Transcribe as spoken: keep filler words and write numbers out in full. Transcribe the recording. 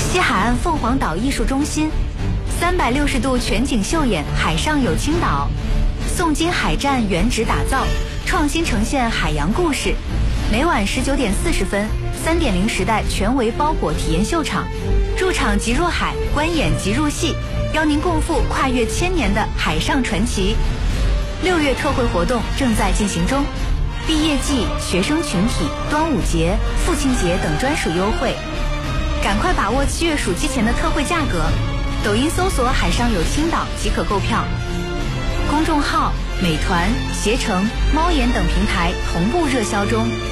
西海岸凤凰岛艺术中心，三百六十度全景秀演海上有青岛，宋金海战原址打造，创新呈现海洋故事。每晚十九点四十分，三点零时代全维包裹体验秀场，入场即入海，观演即入戏，邀您共赴跨越千年的海上传奇。六月特惠活动正在进行中，毕业季、学生群体、端午节、父亲节等专属优惠，赶快把握七月暑期前的特惠价格。抖音搜索海上有青岛即可购票，公众号美团、携程、猫眼等平台同步热销中。